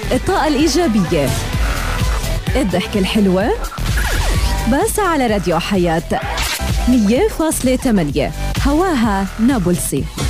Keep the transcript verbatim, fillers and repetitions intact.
الطاقة الإيجابية، الضحكة الحلوة، بس على راديو حياة مية فاصلة ثمانية، هواها نابلسي.